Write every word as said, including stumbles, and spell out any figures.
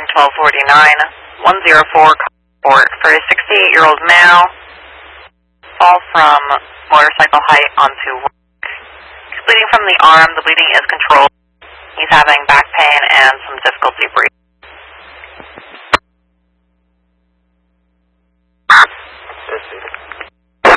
twelve forty-nine, one oh four report for a sixty-eight-year-old male, fall from motorcycle height onto rock. He's bleeding from the arm. The bleeding is controlled. He's having back pain and some difficulty breathing.